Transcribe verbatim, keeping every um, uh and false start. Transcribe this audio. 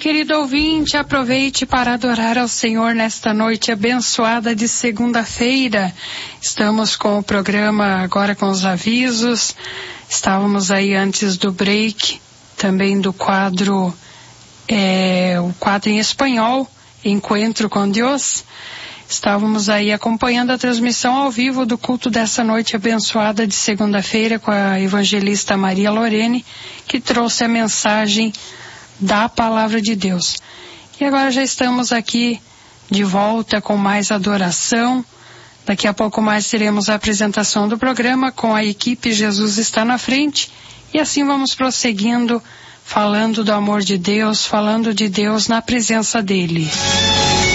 querido ouvinte, aproveite para adorar ao Senhor nesta noite abençoada de segunda-feira. Estamos com o programa agora com os avisos. Estávamos aí antes do break, também do quadro, é, o quadro em espanhol, Encontro com Deus. Estávamos aí acompanhando a transmissão ao vivo do culto dessa noite abençoada de segunda-feira com a evangelista Maria Lorene, que trouxe a mensagem da Palavra de Deus. E agora já estamos aqui de volta com mais adoração. Daqui a pouco mais teremos a apresentação do programa com a equipe Jesus Está na Frente. E assim vamos prosseguindo, falando do amor de Deus, falando de Deus na presença dEle.